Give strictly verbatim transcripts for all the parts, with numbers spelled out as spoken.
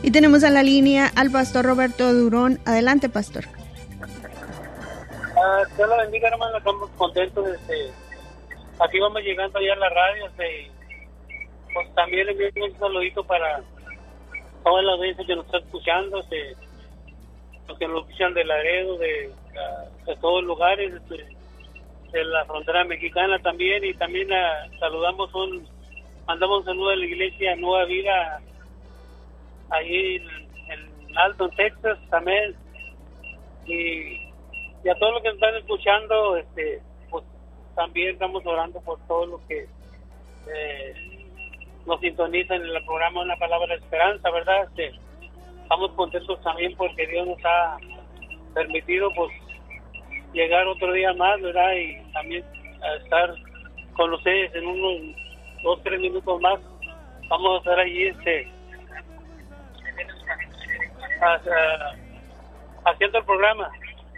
Y tenemos a la línea al pastor Roberto Durón. Adelante, pastor. Uh, Dios lo bendiga, hermano. Estamos contentos. Este, aquí vamos llegando ya a la radio. Este, pues también le envío un saludito para toda la audiencia que nos está escuchando, este, los que nos escuchan de Laredo, de, de todos lugares, este, de la frontera mexicana también. Y también uh, saludamos un, mandamos un saludo a la iglesia Nueva Vida, ahí en, en Alton, Texas, también. Y Y a todos los que están escuchando, este, pues también estamos orando por todos los que eh, nos sintonizan en el programa Una Palabra de Esperanza, ¿verdad? Este, estamos contentos también porque Dios nos ha permitido pues llegar otro día más, ¿verdad? Y también a estar con ustedes en unos dos, tres minutos más. Vamos a estar allí este, haciendo el programa.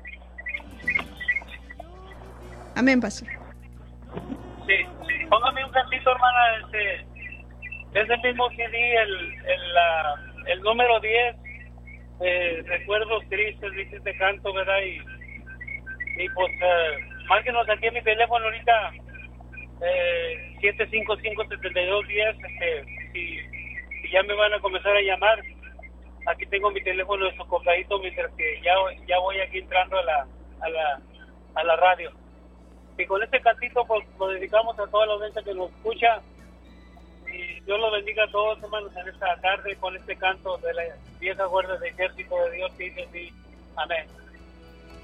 Amén, pastor. Sí, sí. Póngame un cantito, hermana. Este, es el mismo C D, el, el, la, el número diez, eh, Recuerdos Tristes, dice este canto, ¿verdad? Y, y pues, eh, márquenos aquí en mi teléfono ahorita, eh, siete cinco cinco, siete dos uno cero, este, si, si ya me van a comenzar a llamar. Aquí tengo mi teléfono desocupadito mientras que ya, ya voy aquí entrando a la, a la, a la radio. Y con este cantito pues lo dedicamos a toda la audiencia que nos escucha, y Dios los bendiga a todos, hermanos, en esta tarde con este canto de la vieja guardia de ejército de Dios, que dice así. Amén.